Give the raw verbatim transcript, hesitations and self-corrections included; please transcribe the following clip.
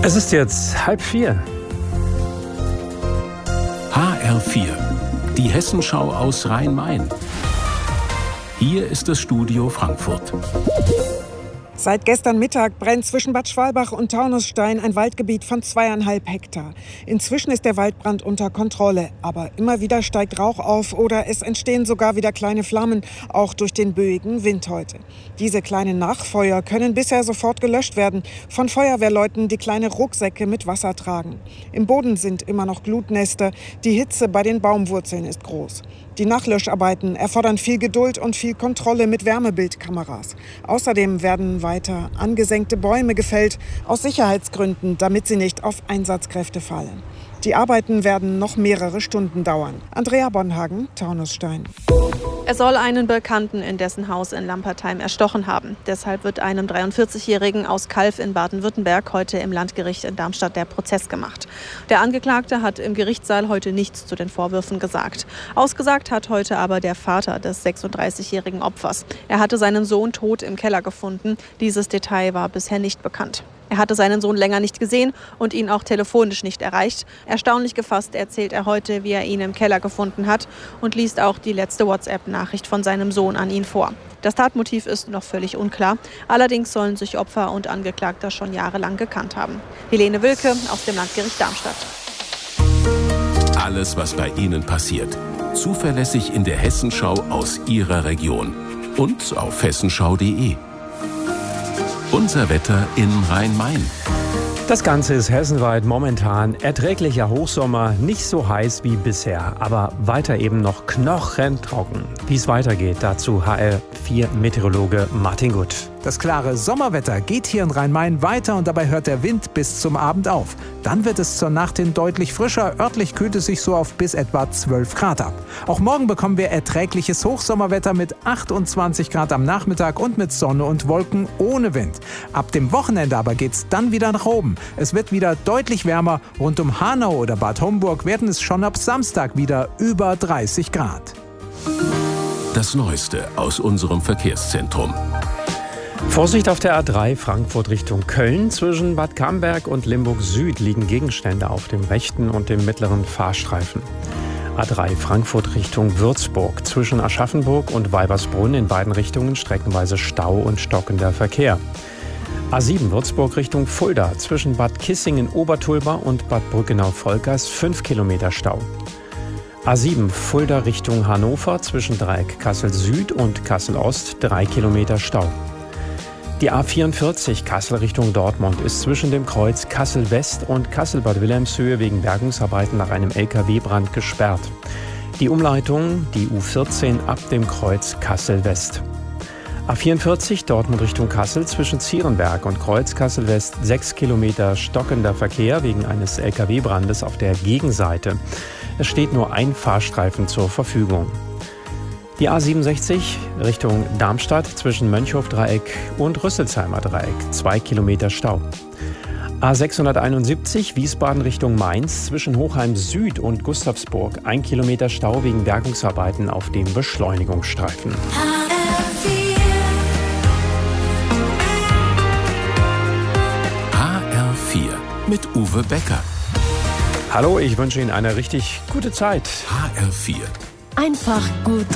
Es ist jetzt halb vier. H R vier, die Hessenschau aus Rhein-Main. Hier ist das Studio Frankfurt. Seit gestern Mittag brennt zwischen Bad Schwalbach und Taunusstein ein Waldgebiet von zweieinhalb Hektar. Inzwischen ist der Waldbrand unter Kontrolle, aber immer wieder steigt Rauch auf oder es entstehen sogar wieder kleine Flammen, auch durch den böigen Wind heute. Diese kleinen Nachfeuer können bisher sofort gelöscht werden von Feuerwehrleuten, die kleine Rucksäcke mit Wasser tragen. Im Boden sind immer noch Glutnester, die Hitze bei den Baumwurzeln ist groß. Die Nachlöscharbeiten erfordern viel Geduld und viel Kontrolle mit Wärmebildkameras. Außerdem werden weiter angesenkte Bäume gefällt, aus Sicherheitsgründen, damit sie nicht auf Einsatzkräfte fallen. Die Arbeiten werden noch mehrere Stunden dauern. Andrea Bonhagen, Taunusstein. Er soll einen Bekannten in dessen Haus in Lampertheim erstochen haben. Deshalb wird einem dreiundvierzigjährigen aus Calw in Baden-Württemberg heute im Landgericht in Darmstadt der Prozess gemacht. Der Angeklagte hat im Gerichtssaal heute nichts zu den Vorwürfen gesagt. Ausgesagt hat heute aber der Vater des sechsunddreißigjährigen Opfers. Er hatte seinen Sohn tot im Keller gefunden. Dieses Detail war bisher nicht bekannt. Er hatte seinen Sohn länger nicht gesehen und ihn auch telefonisch nicht erreicht. Erstaunlich gefasst erzählt er heute, wie er ihn im Keller gefunden hat und liest auch die letzte WhatsApp-Nachricht von seinem Sohn an ihn vor. Das Tatmotiv ist noch völlig unklar. Allerdings sollen sich Opfer und Angeklagter schon jahrelang gekannt haben. Helene Wilke aus dem Landgericht Darmstadt. Alles, was bei Ihnen passiert, zuverlässig in der Hessenschau aus Ihrer Region und auf hessenschau punkt de. Unser Wetter in Rhein-Main. Das Ganze ist hessenweit momentan erträglicher Hochsommer, nicht so heiß wie bisher, aber weiter eben noch knochentrocken. Wie es weitergeht, dazu H R vier Meteorologe Martin Gutt. Das klare Sommerwetter geht hier in Rhein-Main weiter und dabei hört der Wind bis zum Abend auf. Dann wird es zur Nacht hin deutlich frischer, örtlich kühlt es sich so auf bis etwa zwölf Grad ab. Auch morgen bekommen wir erträgliches Hochsommerwetter mit achtundzwanzig Grad am Nachmittag und mit Sonne und Wolken ohne Wind. Ab dem Wochenende aber geht's dann wieder nach oben. Es wird wieder deutlich wärmer, rund um Hanau oder Bad Homburg werden es schon ab Samstag wieder über dreißig Grad. Das Neueste aus unserem Verkehrszentrum. Vorsicht auf der A drei Frankfurt Richtung Köln. Zwischen Bad Camberg und Limburg Süd liegen Gegenstände auf dem rechten und dem mittleren Fahrstreifen. A drei Frankfurt Richtung Würzburg. Zwischen Aschaffenburg und Weibersbrunn in beiden Richtungen streckenweise Stau und stockender Verkehr. A sieben Würzburg Richtung Fulda. Zwischen Bad Kissingen-Obertulba und Bad Brückenau-Vollgast fünf Kilometer Stau. A sieben Fulda Richtung Hannover. Zwischen Dreieck Kassel Süd und Kassel Ost drei Kilometer Stau. Die A vierundvierzig Kassel Richtung Dortmund ist zwischen dem Kreuz Kassel West und Kassel-Bad Wilhelmshöhe wegen Bergungsarbeiten nach einem L K W-Brand gesperrt. Die Umleitung, die U vierzehn ab dem Kreuz Kassel West. A vierundvierzig Dortmund Richtung Kassel zwischen Zierenberg und Kreuz Kassel West sechs Kilometer stockender Verkehr wegen eines L K W-Brandes auf der Gegenseite. Es steht nur ein Fahrstreifen zur Verfügung. Die A siebenundsechzig Richtung Darmstadt zwischen Mönchhof-Dreieck und Rüsselsheimer Dreieck, zwei Kilometer Stau. A sechshunderteinundsiebzig Wiesbaden Richtung Mainz zwischen Hochheim Süd und Gustavsburg, ein Kilometer Stau wegen Bergungsarbeiten auf dem Beschleunigungsstreifen. H R vier mit Uwe Becker. Hallo, ich wünsche Ihnen eine richtig gute Zeit. H R vier. Einfach gut